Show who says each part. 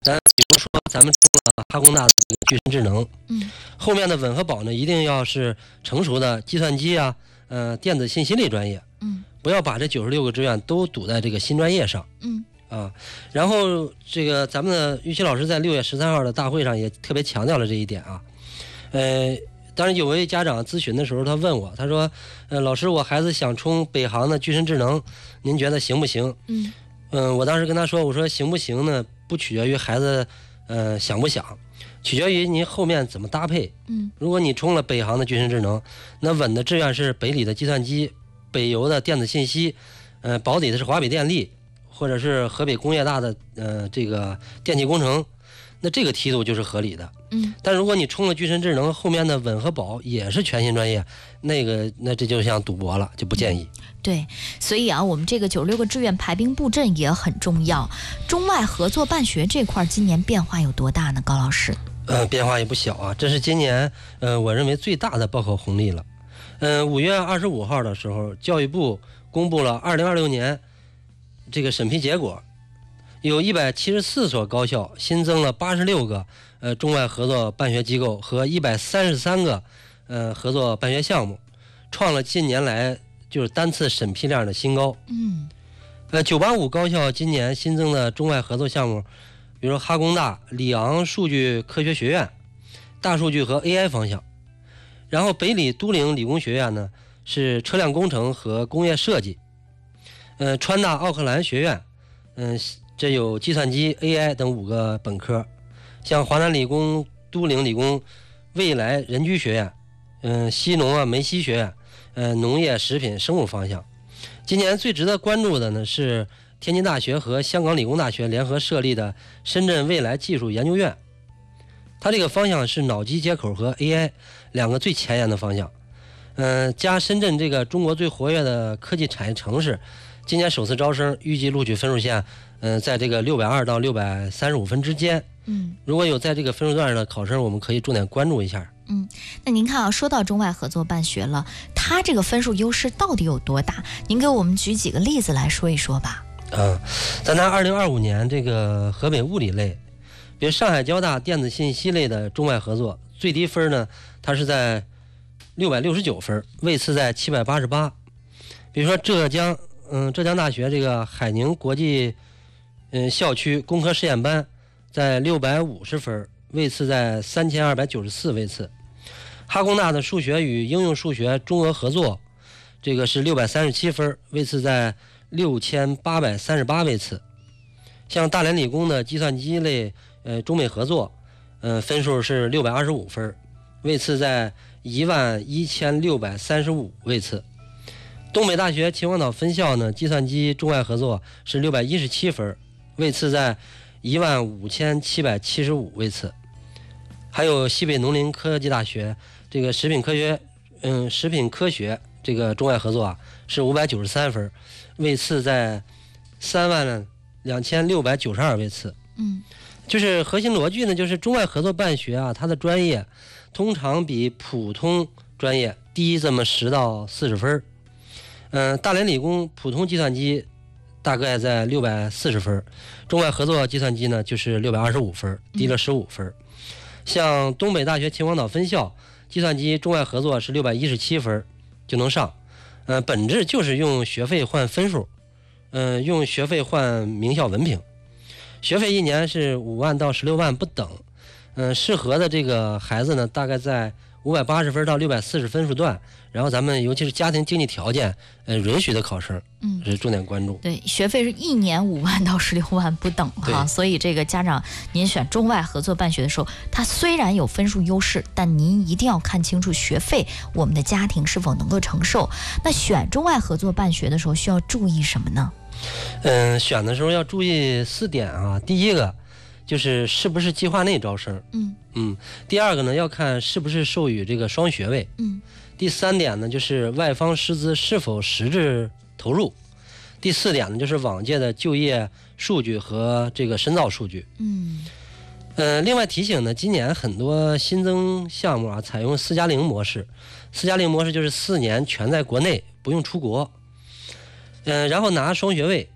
Speaker 1: 比如说咱们中了哈工大的这个具身智能，后面的稳和保呢，一定要是成熟的计算机啊，电子信息类专业，不要把这96个志愿都堵在这个新专业上，然后这个咱们的玉琦老师在6月13号的大会上也特别强调了这一点啊，当然有位家长咨询的时候，他问我，他说，老师，我孩子想冲北航的具身智能，您觉得行不行？我当时跟他说，我说行不行呢？不取决于孩子，想不想，取决于您后面怎么搭配。如果你冲了北航的具身智能，那稳的志愿是北理的计算机，北邮的电子信息，保底的是华北电力，或者是河北工业大的这个电气工程，那这个梯度就是合理的。但如果你冲了具身智能，后面的稳和保也是全新专业，那这就像赌博了，就不建议。
Speaker 2: 对，所以啊，我们这个96个志愿排兵布阵也很重要。中外合作办学这块今年变化有多大呢？高老师？
Speaker 1: 变化也不小啊，这是今年我认为最大的报考红利了。5月25号的时候，教育部公布了2026年这个审批结果，有174所高校新增了86个中外合作办学机构和133个合作办学项目，创了近年来就是单次审批量的新高。985高校今年新增的中外合作项目，比如说哈工大、里昂数据科学学院、大数据和 AI 方向，然后北理都灵理工学院呢是车辆工程和工业设计，川大奥克兰学院，这有计算机、AI 等5个本科，像华南理工、都灵理工、未来人居学院，西农啊梅西学院，农业、食品、生物方向。今年最值得关注的呢是天津大学和香港理工大学联合设立的深圳未来技术研究院，它这个方向是脑机接口和 AI 2个最前沿的方向。加深圳这个中国最活跃的科技产业城市，今年首次招生，预计录取分数线，在这个620到635分之间。如果有在这个分数段上的考生，我们可以重点关注一下。
Speaker 2: 那您看啊，说到中外合作办学了，它这个分数优势到底有多大？您给我们举几个例子来说一说吧。
Speaker 1: 咱拿2025年这个河北物理类，比如上海交大电子信息类的中外合作，最低分呢，它是在669分，位次在788。比如说浙江大学这个海宁国际校区工科实验班，在650分，位次在3294位次。哈工大的数学与应用数学中俄合作，这个是637分，位次在6838位次。像大连理工的计算机类中美合作，分数是625分，位次在11635位次。东北大学秦皇岛分校呢，计算机中外合作是617分，位次在15775位次。还有西北农林科技大学这个食品科学这个中外合作啊，是593分，位次在32692位次。就是核心逻辑呢，就是中外合作办学啊，它的专业通常比普通专业低这么10到40分。大连理工普通计算机大概在640分，中外合作计算机呢就是625分，低了15分。像东北大学秦皇岛分校计算机中外合作是617分就能上，本质就是用学费换分数，用学费换名校文凭，学费1年是5万到16万不等，适合的这个孩子呢，大概在580分到640分数段，然后咱们尤其是家庭经济条件允许的考生，是重点关注。
Speaker 2: 对，学费是1年5万到16万不等哈，所以这个家长您选中外合作办学的时候，它虽然有分数优势，但您一定要看清楚学费我们的家庭是否能够承受。那选中外合作办学的时候需要注意什么呢？
Speaker 1: 选的时候要注意4点啊。第一个就是是不是计划内招生，第二个呢要看是不是授予这个双学位，第3点呢就是外方师资是否实质投入，第4点呢就是往届的就业数据和这个深造数据。另外提醒呢，今年很多新增项目啊采用4+0模式，4+0模式就是4年全在国内，不用出国，然后拿双学位，